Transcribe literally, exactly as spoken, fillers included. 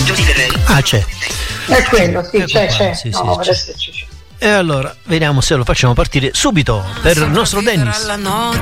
Ah, c'è. È quello, sì, ecco c'è, qua, c'è. sì, No, sì, adesso c'è. c'è. E allora, vediamo se lo facciamo partire subito per il nostro Dennis.